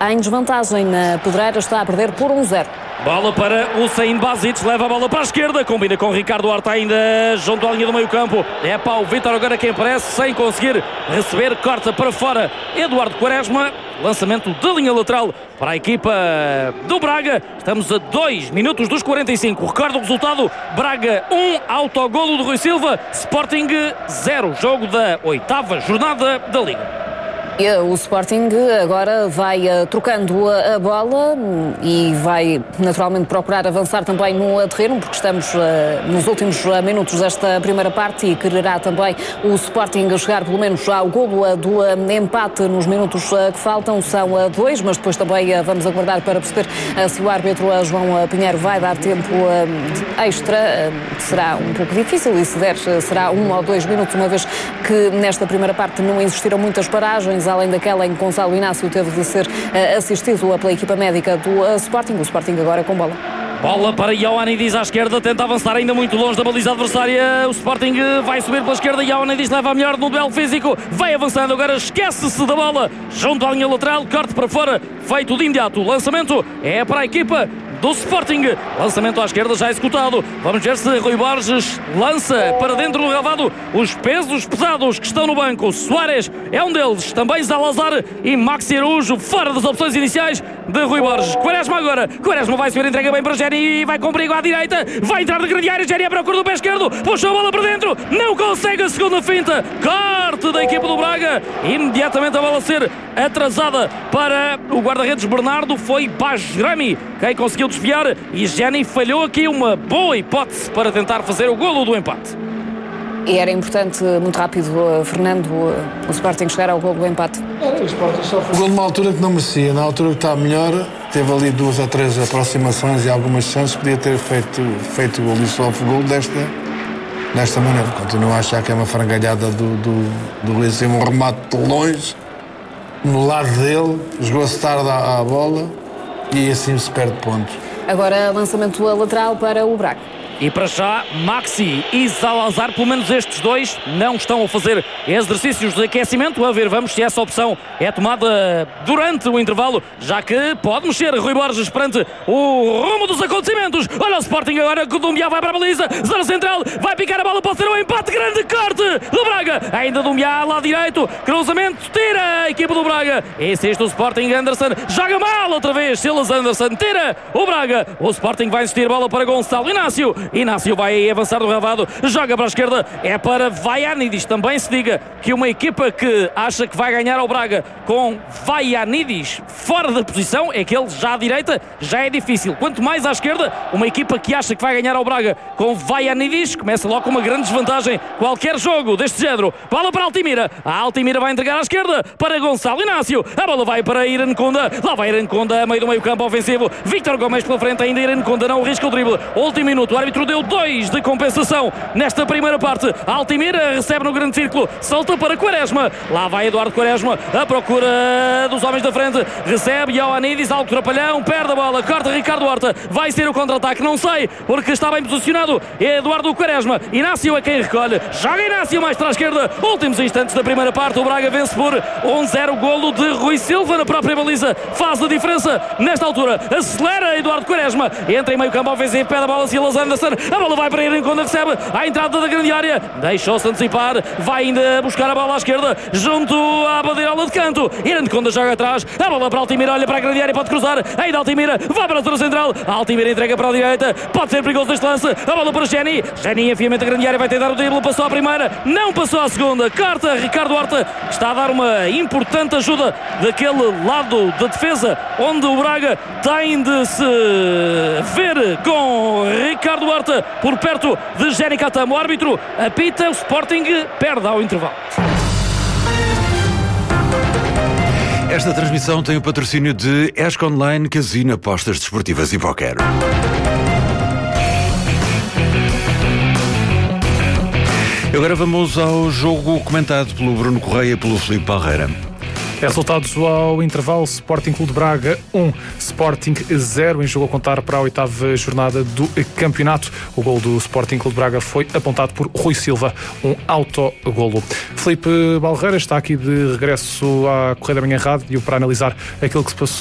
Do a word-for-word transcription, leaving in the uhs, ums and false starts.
em desvantagem na Pedreira, está a perder por um zero. Bola para o Hussein Bazic, leva a bola para a esquerda, combina com Ricardo Horta ainda junto à linha do meio campo. É para o Vítor agora quem aparece, sem conseguir receber, corta para fora Eduardo Quaresma. Lançamento da linha lateral para a equipa do Braga. Estamos a dois minutos dos quarenta e cinco. Recordo o resultado: Braga um, autogolo de Rui Silva, Sporting zero. Jogo da oitava jornada da Liga. E o Sporting agora vai uh, trocando a, a bola e vai naturalmente procurar avançar também no terreno, porque estamos uh, nos últimos uh, minutos desta primeira parte e quererá também o Sporting chegar pelo menos ao golo uh, do uh, empate nos minutos uh, que faltam. São uh, dois, mas depois também uh, vamos aguardar para perceber uh, se o árbitro uh, João uh, Pinheiro vai dar tempo uh, extra. Uh, será um pouco difícil e se der uh, será um ou dois minutos, uma vez que nesta primeira parte não existiram muitas paragens, além daquela em que Gonçalo Inácio teve de ser uh, assistido pela equipa médica do uh, Sporting. O Sporting agora com bola. Bola para Ioannidis à esquerda, tenta avançar ainda muito longe da baliza adversária. O Sporting vai subir pela esquerda, Ioannidis leva a melhor no duelo físico, vai avançando, agora esquece-se da bola junto à linha lateral, corte para fora, feito de imediato. O lançamento é para a equipa do Sporting, lançamento à esquerda já executado. Vamos ver se Rui Borges lança para dentro do relvado os pesos pesados que estão no banco. Soares é um deles, também Salazar e Maxi Araújo fora das opções iniciais de Rui Borges. Quaresma agora, Quaresma vai subir, entrega bem para Géni e vai com perigo à direita, vai entrar na grande área, Géni à procura do pé esquerdo, puxou a bola para dentro, não consegue a segunda finta, corte da equipa do Braga, imediatamente a bola a ser atrasada para o guarda-redes Bernardo, foi Bajrami quem conseguiu desviar e Géni falhou aqui uma boa hipótese para tentar fazer o golo do empate. E era importante, muito rápido, Fernando, o Sporting chegar ao golo do empate. Era, o Sporting só foi golo numa altura que não merecia, na altura que está melhor, teve ali duas ou três aproximações e algumas chances, podia ter feito, feito o golo e só foi o golo desta, desta maneira. Continuo a achar que é uma frangalhada do, do, do Luís Silva, um remate de longe, no lado dele, jogou-se tarde à, à bola e assim se perde pontos. Agora lançamento lateral para o Braga. E para já, Maxi e Salazar, pelo menos estes dois, não estão a fazer exercícios de aquecimento. A ver, vamos se essa opção é tomada durante o intervalo, já que pode mexer Rui Borges perante o rumo dos acontecimentos. Olha o Sporting agora, que o Dumbiá vai para a baliza, zona central, vai picar a bola, pode ser um empate, grande corte do Braga. Ainda Dumbiá, lá direito, cruzamento, tira a equipa do Braga. Insiste o Sporting, Anderson, joga mal outra vez, Silas Anderson, tira o Braga. O Sporting vai insistir, bola para Gonçalo Inácio. Inácio vai avançar do relvado, joga para a esquerda, é para Vaianidis. Também se diga que uma equipa que acha que vai ganhar ao Braga com Vaianidis fora da posição, é que ele já à direita já é difícil. Quanto mais à esquerda, uma equipa que acha que vai ganhar ao Braga com Vaianidis começa logo com uma grande desvantagem. Qualquer jogo deste género. Bola para Altimira, a Altimira vai entregar à esquerda para Gonçalo Inácio, a bola vai para Irene Conda, lá vai Irene Conda a meio do meio campo ofensivo, Vítor Gomes pela frente, ainda Irene Conda não risca o drible. Último minuto, o árbitro deu dois de compensação nesta primeira parte. Altimira recebe no grande círculo, solta para Quaresma, lá vai Eduardo Quaresma à procura dos homens da frente, recebe Ioannidis, algo trapalhão, perde a bola, corta Ricardo Horta, vai ser o contra-ataque, não sei, porque está bem posicionado Eduardo Quaresma. Inácio é quem recolhe, joga Inácio mais para a esquerda. Últimos instantes da primeira parte, o Braga vence por um zero, golo de Rui Silva na própria baliza, faz a diferença nesta altura, acelera Eduardo Quaresma, entra em meio campo ofensivo, pede a bola Silas Anderson, a bola vai para Irene Conda, recebe à entrada da grande área, deixou-se antecipar, vai ainda buscar a bola à esquerda, junto à bandeirola de canto, Irene Conda joga atrás, a bola para Altimira, olha para a grande área, pode cruzar, ainda Altimira, vai para a zona central, Altimira entrega para a direita, pode ser perigoso neste lance, a bola para Géni, Géni enfiamento da grande área, vai tentar o drible, passou a primeira, não passou a segunda, corta Ricardo Horta, está a dar uma importante ajuda daquele lado da defesa, onde o Braga tem de se ver com Ricardo Horta por perto de Géni Catamo. O árbitro apita, o Sporting perde ao intervalo. Esta transmissão tem o patrocínio de Esco Online, Casino, Apostas Desportivas e Póquer. Agora vamos ao jogo comentado pelo Bruno Correia e pelo Filipe Parreira. Resultados ao intervalo: Sporting Clube de Braga um, Sporting zero, em jogo a contar para a oitava jornada do campeonato. O gol do Sporting Clube de Braga foi apontado por Rui Silva, um autogolo. Filipe Balreira está aqui de regresso à Correia da Manhã Rádio para analisar aquilo que se passou